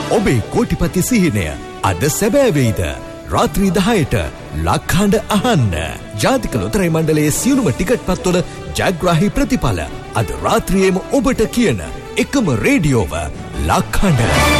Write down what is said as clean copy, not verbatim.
ඔබේ කෝටිපති සිහිනය අද සැබෑ වෙයිද? රාත්‍රී 10ට ලක්හඬ අහන්න. ජාතික ලොතරැයි මණ්ඩලයේ සියලුම ටිකට් පත්වල ජයග්‍රාහී ප්‍රතිඵල අද රාත්‍රියේම ඔබට කියන එකම රේඩියෝව ලක්හඬ.